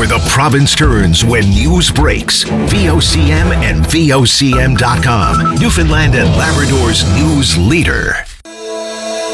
the province turns when news breaks. VOCM and VOCM.com. Newfoundland and Labrador's news leader.